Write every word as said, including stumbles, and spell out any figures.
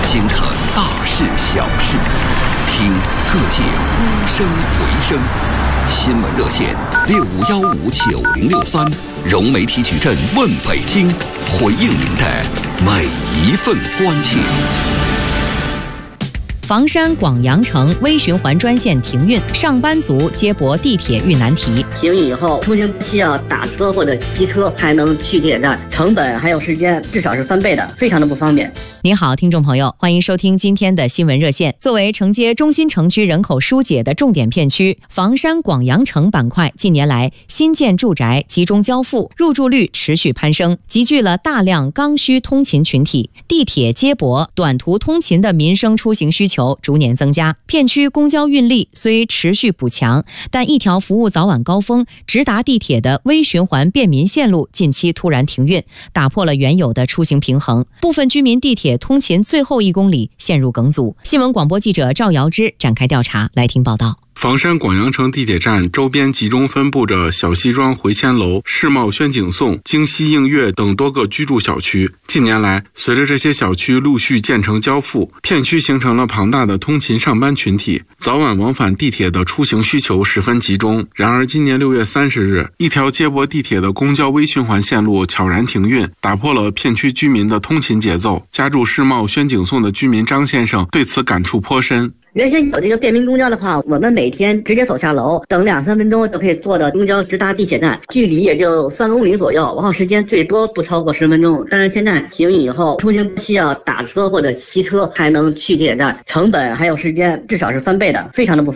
京城大事小事，听各界呼声回声。新闻热线六五幺五九零六三，融媒体矩阵问北京，回应您的每一份关切。 房山广阳城微循环专线停运，上班族接驳地铁遇难题。 停运以后，出行需要打车或者骑车才能去地铁站，成本还有时间至少是翻倍的，非常的不方便。 您好，听众朋友，欢迎收听今天的新闻热线。作为承接中心城区人口疏解的重点片区，房山广阳城板块近年来新建住宅集中交付，入住率持续攀升，集聚了大量刚需通勤群体，地铁接驳、短途通勤的民生出行需求逐年增加。片区公交运力虽持续补强，但一条服务早晚高峰直达地铁的微循环便民线路近期突然停运，打破了原有的出行平衡，部分居民地铁通勤最后一公里陷入梗阻。新闻广播记者赵瑶芝展开调查，来听报道。 房山广阳城地铁站周边集中分布着小西庄回迁楼、世贸轩景颂、京西映月等多个居住小区。近年来，随着这些小区陆续建成交付，片区形成了庞大的通勤上班群体，早晚往返地铁的出行需求十分集中。然而今年六月三十日，一条接驳地铁的公交微循环线路悄然停运，打破了片区居民的通勤节奏。家住世贸轩景颂的居民张先生对此感触颇深。 原先有这个便民公交的话，我们每天直接走下楼，等两三分钟就可以坐到公交直达地铁站，距离也就三公里左右，往后时间最多不超过十分钟。但是现在停运以后，出行需要打车或者骑车才能去地铁站，成本还有时间至少是翻倍的，非常的不